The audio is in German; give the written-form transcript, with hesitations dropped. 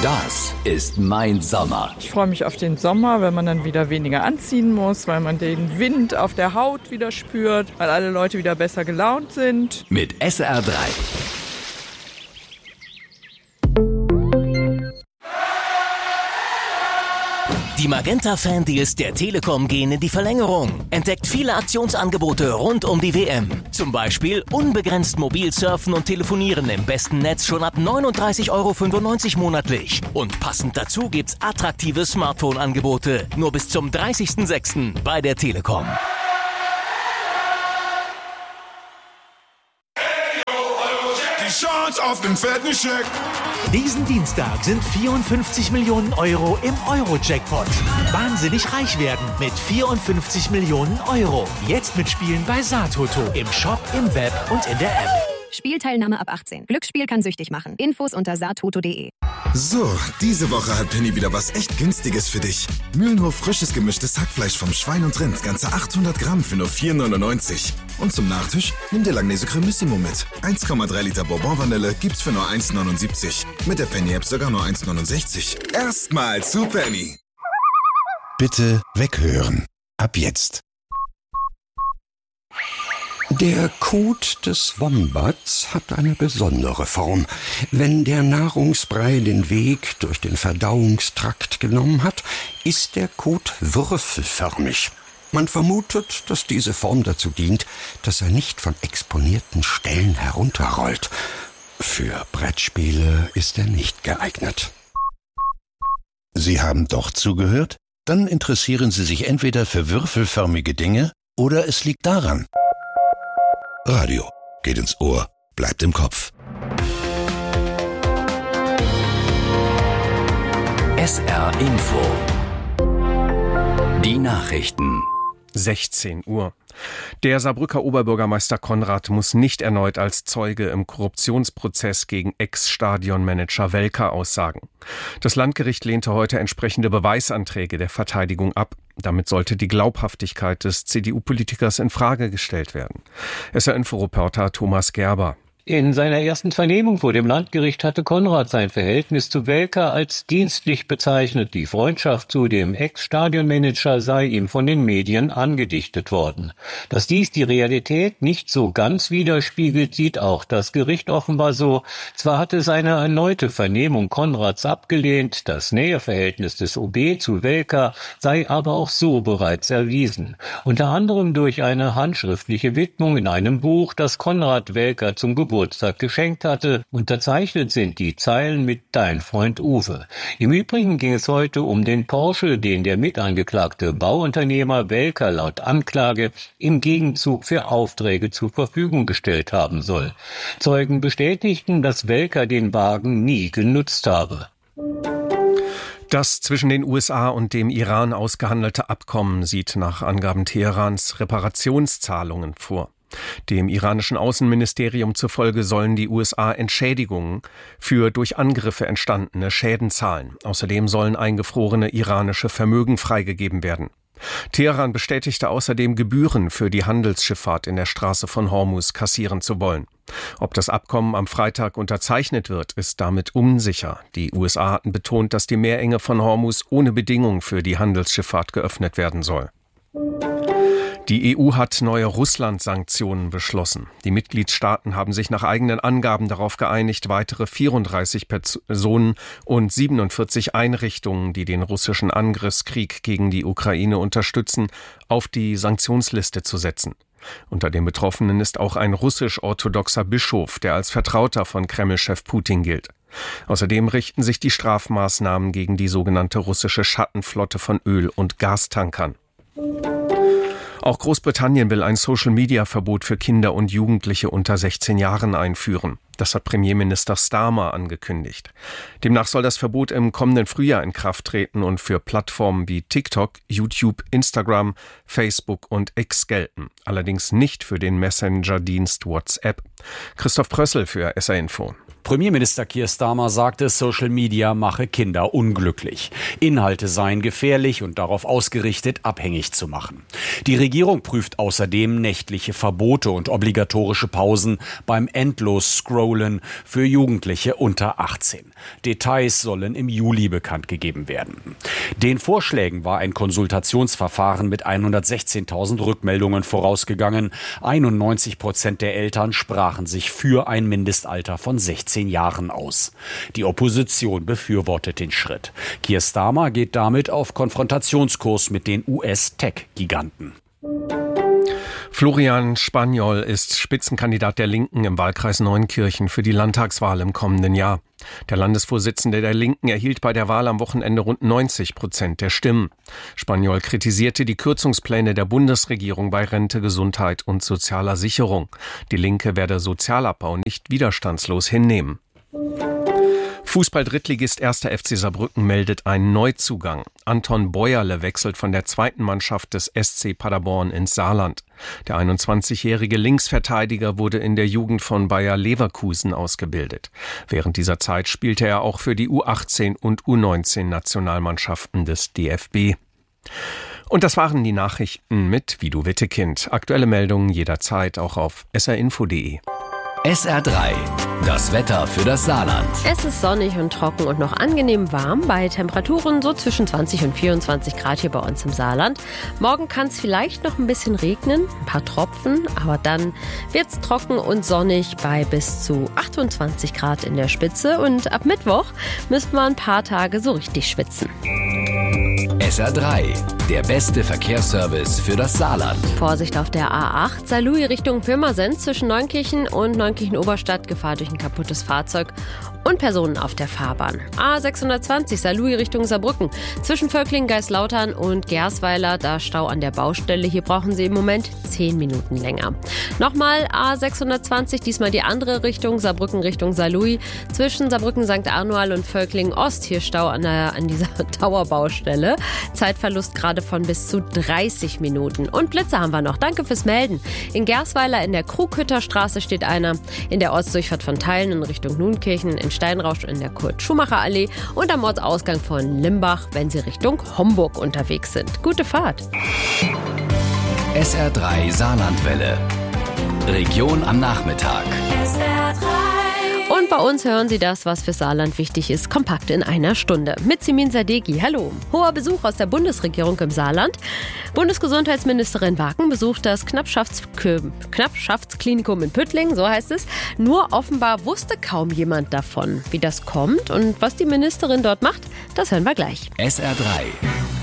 Das ist mein Sommer. Ich freue mich auf den Sommer, weil man dann wieder weniger anziehen muss, weil man den Wind auf der Haut wieder spürt, weil alle Leute wieder besser gelaunt sind. Mit SR3. Die Magenta-Fan-Deals der Telekom gehen in die Verlängerung. Entdeckt viele Aktionsangebote rund um die WM. Zum Beispiel unbegrenzt mobil surfen und telefonieren im besten Netz schon ab 39,95 € monatlich. Und passend dazu gibt's attraktive Smartphone-Angebote. Nur bis zum 30.06. bei der Telekom. Die Chance auf den fetten Scheck. Diesen Dienstag sind 54 Millionen € im Euro-Jackpot. Wahnsinnig reich werden mit 54 Millionen €. Jetzt mitspielen bei Satoto. Im Shop, im Web und in der App. Spielteilnahme ab 18. Glücksspiel kann süchtig machen. Infos unter satoto.de. So, diese Woche hat Penny wieder was echt Günstiges für dich. Mühlenhof frisches gemischtes Hackfleisch vom Schwein und Rind. Ganze 800 Gramm für nur 4,99 €. Und zum Nachtisch nimm dir Langnese Cremissimo mit. 1,3 Liter Bourbon-Vanille gibt's für nur 1,79 €. Mit der Penny-App sogar nur 1,69 €. Erstmal zu Penny. Bitte weghören. Ab jetzt. Der Kot des Wombats hat eine besondere Form. Wenn der Nahrungsbrei den Weg durch den Verdauungstrakt genommen hat, ist der Kot würfelförmig. Man vermutet, dass diese Form dazu dient, dass er nicht von exponierten Stellen herunterrollt. Für Brettspiele ist er nicht geeignet. Sie haben doch zugehört? Dann interessieren Sie sich entweder für würfelförmige Dinge oder es liegt daran. Radio geht ins Ohr, bleibt im Kopf. SR Info. Die Nachrichten. 16 Uhr. Der Saarbrücker Oberbürgermeister Konrad muss nicht erneut als Zeuge im Korruptionsprozess gegen Ex-Stadionmanager Welker aussagen. Das Landgericht lehnte heute entsprechende Beweisanträge der Verteidigung ab. Damit sollte die Glaubhaftigkeit des CDU-Politikers in Frage gestellt werden. SR-Info-Reporter Thomas Gerber. In seiner ersten Vernehmung vor dem Landgericht hatte Konrad sein Verhältnis zu Welker als dienstlich bezeichnet. Die Freundschaft zu dem Ex-Stadionmanager sei ihm von den Medien angedichtet worden. Dass dies die Realität nicht so ganz widerspiegelt, sieht auch das Gericht offenbar so. Zwar hatte seine erneute Vernehmung Konrads abgelehnt, das Näheverhältnis des OB zu Welker sei aber auch so bereits erwiesen. Unter anderem durch eine handschriftliche Widmung in einem Buch, das Konrad Welker zum Geburtstag geschenkt hatte. Unterzeichnet sind die Zeilen mit Dein Freund Uwe. Im Übrigen ging es heute um den Porsche, den der mitangeklagte Bauunternehmer Welker laut Anklage im Gegenzug für Aufträge zur Verfügung gestellt haben soll. Zeugen bestätigten, dass Welker den Wagen nie genutzt habe. Das zwischen den USA und dem Iran ausgehandelte Abkommen sieht nach Angaben Teherans Reparationszahlungen vor. Dem iranischen Außenministerium zufolge sollen die USA Entschädigungen für durch Angriffe entstandene Schäden zahlen. Außerdem sollen eingefrorene iranische Vermögen freigegeben werden. Teheran bestätigte außerdem, Gebühren für die Handelsschifffahrt in der Straße von Hormuz kassieren zu wollen. Ob das Abkommen am Freitag unterzeichnet wird, ist damit unsicher. Die USA hatten betont, dass die Meerenge von Hormuz ohne Bedingung für die Handelsschifffahrt geöffnet werden soll. Die EU hat neue Russland-Sanktionen beschlossen. Die Mitgliedstaaten haben sich nach eigenen Angaben darauf geeinigt, weitere 34 Personen und 47 Einrichtungen, die den russischen Angriffskrieg gegen die Ukraine unterstützen, auf die Sanktionsliste zu setzen. Unter den Betroffenen ist auch ein russisch-orthodoxer Bischof, der als Vertrauter von Kreml-Chef Putin gilt. Außerdem richten sich die Strafmaßnahmen gegen die sogenannte russische Schattenflotte von Öl- und Gastankern. Auch Großbritannien will ein Social-Media-Verbot für Kinder und Jugendliche unter 16 Jahren einführen. Das hat Premierminister Starmer angekündigt. Demnach soll das Verbot im kommenden Frühjahr in Kraft treten und für Plattformen wie TikTok, YouTube, Instagram, Facebook und X gelten. Allerdings nicht für den Messenger-Dienst WhatsApp. Christoph Prössel für SR Info. Premierminister Keir Starmer sagte, Social Media mache Kinder unglücklich. Inhalte seien gefährlich und darauf ausgerichtet, abhängig zu machen. Die Regierung prüft außerdem nächtliche Verbote und obligatorische Pausen beim Endlos-Scrollen für Jugendliche unter 18. Details sollen im Juli bekannt gegeben werden. Den Vorschlägen war ein Konsultationsverfahren mit 116.000 Rückmeldungen vorausgegangen. 91% der Eltern sprachen sich für ein Mindestalter von 16 Jahren aus. Die Opposition befürwortet den Schritt. Keir Starmer geht damit auf Konfrontationskurs mit den US-Tech-Giganten. Florian Spaniol ist Spitzenkandidat der Linken im Wahlkreis Neunkirchen für die Landtagswahl im kommenden Jahr. Der Landesvorsitzende der Linken erhielt bei der Wahl am Wochenende rund 90% der Stimmen. Spaniol kritisierte die Kürzungspläne der Bundesregierung bei Rente, Gesundheit und sozialer Sicherung. Die Linke werde Sozialabbau nicht widerstandslos hinnehmen. Fußball-Drittligist 1. FC Saarbrücken meldet einen Neuzugang. Anton Bäuerle wechselt von der zweiten Mannschaft des SC Paderborn ins Saarland. Der 21-jährige Linksverteidiger wurde in der Jugend von Bayer Leverkusen ausgebildet. Während dieser Zeit spielte er auch für die U18 und U19-Nationalmannschaften des DFB. Und das waren die Nachrichten mit Vido Wittekind. Aktuelle Meldungen jederzeit auch auf srinfo.de. SR3, das Wetter für das Saarland. Es ist sonnig und trocken und noch angenehm warm bei Temperaturen so zwischen 20 und 24 Grad hier bei uns im Saarland. Morgen kann es vielleicht noch ein bisschen regnen, ein paar Tropfen, aber dann wird es trocken und sonnig bei bis zu 28 Grad in der Spitze. Und ab Mittwoch müssen wir ein paar Tage so richtig schwitzen. SR3, der beste Verkehrsservice für das Saarland. Vorsicht auf der A8, Saarlouis Richtung Pirmasens zwischen Neunkirchen und Neunkirchen-Oberstadt, Gefahr durch ein kaputtes Fahrzeug und Personen auf der Fahrbahn. A620, Saarlouis Richtung Saarbrücken, zwischen Völklingen, Geislautern und Gersweiler, da Stau an der Baustelle. Hier brauchen Sie im Moment 10 Minuten länger. Nochmal A620, diesmal die andere Richtung, Saarbrücken Richtung Saarlouis, zwischen Saarbrücken, St. Arnoal und Völklingen Ost, hier Stau an dieser Dauerbaustelle. Zeitverlust gerade von bis zu 30 Minuten. Und Blitze haben wir noch. Danke fürs Melden. In Gersweiler in der Krughütterstraße steht einer, in der Ortsdurchfahrt von Theilen in Richtung Nuenkirchen, in Steinrausch in der Kurt-Schumacher-Allee und am Ortsausgang von Limbach, wenn Sie Richtung Homburg unterwegs sind. Gute Fahrt. SR3 Saarlandwelle. Region am Nachmittag. SR3. Und bei uns hören Sie das, was für Saarland wichtig ist, kompakt in einer Stunde. Mit Simin Sadeghi. Hallo. Hoher Besuch aus der Bundesregierung im Saarland. Bundesgesundheitsministerin Waken besucht das Knappschaftsklinikum in Püttling, so heißt es. Nur offenbar wusste kaum jemand davon. Wie das kommt und was die Ministerin dort macht, das hören wir gleich. SR3.